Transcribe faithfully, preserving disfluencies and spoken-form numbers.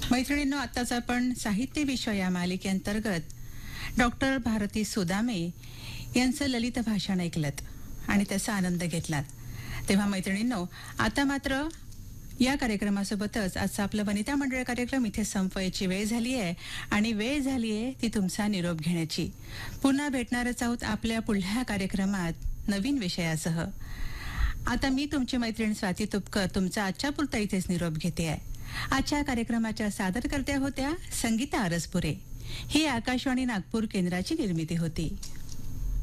मैत्रिणींनो, आताच आपण साहित्य विषय या मालिकेअंतर्गत डॉक्टर भारती सुदामे यांचं ललित भाषण ऐकलत आणि त्याचा आनंद घेतलात. तेव्हा मैत्रिणींनो, आता मात्र या कार्यक्रमासोबतच आजचा आपला वनिता मंडळ कार्यक्रम इथे संपवायची वेळ झाली आहे आणि वेळ झाली आहे ती तुमचा निरोप घेण्याची. पुन्हा भेटणारच आहोत आपल्या पुढल्या कार्यक्रमात नवीन विषयासह. आता मी तुमची मैत्रीण स्वाती तुपकर तुमचा आजच्या पुरता इथेच निरोप घेते आहे. आजच्या कार्यक्रमाच्या सादरकर्त्या होत्या संगीता अरसपुरे. ही आकाशवाणी नागपूर केंद्राची निर्मिती होती.